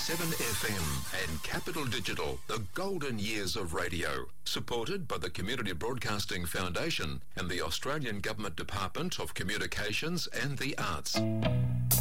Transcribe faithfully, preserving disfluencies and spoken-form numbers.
seven F M and Capital Digital, the golden years of radio. Supported by the Community Broadcasting Foundation and the Australian Government Department of Communications and the Arts.